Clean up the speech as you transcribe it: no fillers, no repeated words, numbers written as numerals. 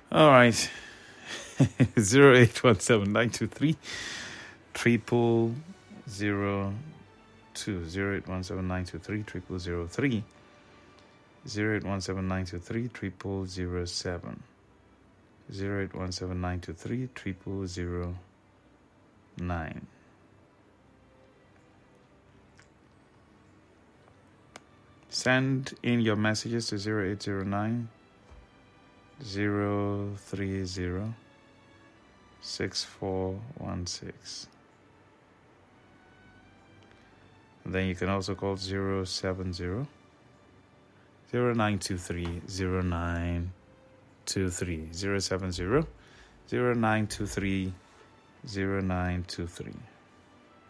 All right. 0817923 triple 02 0817923 triple 03 0817923 triple 07 0817923 triple 09. Send in your messages to 0809 030 6416. Then you can also call 070 0923 0923 070 0923 0923.